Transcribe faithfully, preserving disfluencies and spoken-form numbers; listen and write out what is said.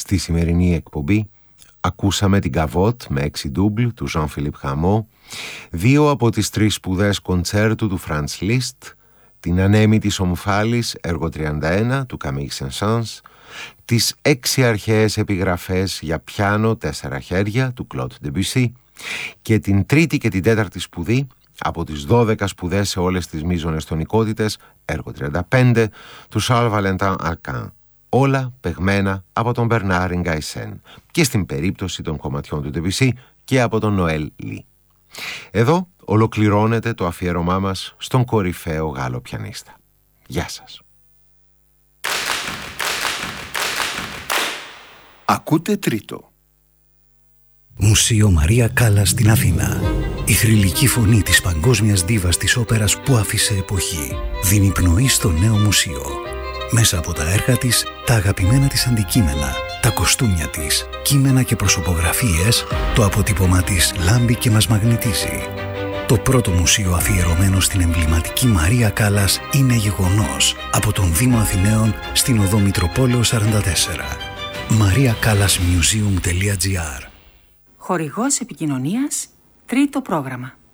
Στη σημερινή εκπομπή ακούσαμε την Gavotte με έξι ντούμπλ του Jean-Philippe Rameau, δύο από τις τρεις σπουδές κοντσέρτου του Franz Liszt, την Ανέμη της Ομφάλης, έργο τριάντα ένα του Camille Saint-Saëns, τις έξι αρχαίες επιγραφές για πιάνο τέσσερα χέρια του Claude Debussy και την τρίτη και την τέταρτη σπουδή από τις δώδεκα σπουδές σε όλες τις μείζονες τονικότητες, έργο τριάντα πέντε του Charles Valentin Arcan. Όλα παιγμένα από τον Bernard Ingaysen και στην περίπτωση των κομματιών του Debussy και από τον Noël Lee. Εδώ ολοκληρώνεται το αφιέρωμά μας στον κορυφαίο Γάλλο πιανίστα. Γεια σας. Ακούτε τρίτο. Μουσείο Μαρία Κάλλας στην Αθήνα. Η θρυλική φωνή της παγκόσμιας δίβας της όπερας που άφησε εποχή δίνει πνοή στο νέο μουσείο. Μέσα από τα έργα της, τα αγαπημένα της αντικείμενα, τα κοστούμια της, κείμενα και προσωπογραφίες, το αποτύπωμά της λάμπει και μας μαγνητίζει. Το πρώτο μουσείο αφιερωμένο στην εμβληματική Μαρία Κάλλας είναι γεγονός από τον Δήμο Αθηναίων στην οδό Μητροπόλεως σαράντα τέσσερα. μαρία κάλλας μιουζίουμ τελεία τζι άρ. Χορηγός επικοινωνίας, τρίτο πρόγραμμα.